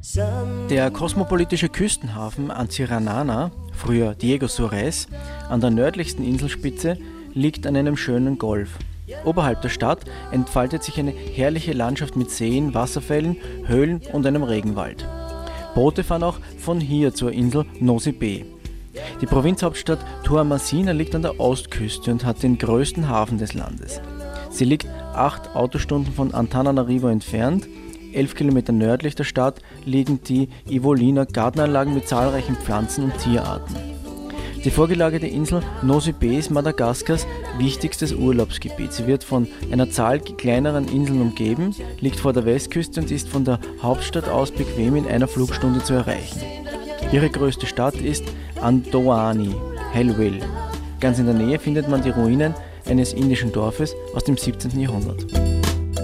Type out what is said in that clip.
Der kosmopolitische Küstenhafen Antsiranana, früher Diego Suarez, an der nördlichsten Inselspitze, liegt an einem schönen Golf. Oberhalb der Stadt entfaltet sich eine herrliche Landschaft mit Seen, Wasserfällen, Höhlen und einem Regenwald. Boote fahren auch von hier zur Insel Nosy Be. Die Provinzhauptstadt Toamasina liegt an der Ostküste und hat den größten Hafen des Landes. Sie liegt 8 Autostunden von Antananarivo entfernt. 11 Kilometer nördlich der Stadt liegen die Ivolina Gartenanlagen mit zahlreichen Pflanzen- und Tierarten. Die vorgelagerte Insel Nosy Be ist Madagaskars wichtigstes Urlaubsgebiet. Sie wird von einer Zahl kleineren Inseln umgeben, liegt vor der Westküste und ist von der Hauptstadt aus bequem in einer Flugstunde zu erreichen. Ihre größte Stadt ist Andoani, Hellville. Ganz in der Nähe findet man die Ruinen eines indischen Dorfes aus dem 17. Jahrhundert.